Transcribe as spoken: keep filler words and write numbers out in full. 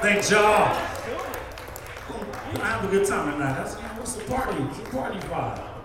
Thank y'all. We're gonna have a good time tonight. That's, what's the party? It's a party vibe.